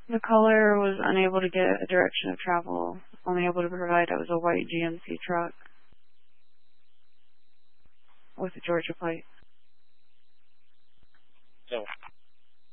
The caller was unable to get a direction of travel. Only able to provide it was a white GMC truck with a Georgia plate.